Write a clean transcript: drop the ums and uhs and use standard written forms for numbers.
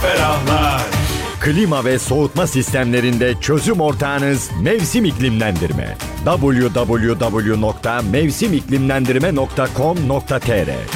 ferahlar. Klima ve soğutma sistemlerinde çözüm ortağınız Mevsim İklimlendirme. www.mevsimiklimlendirme.com.tr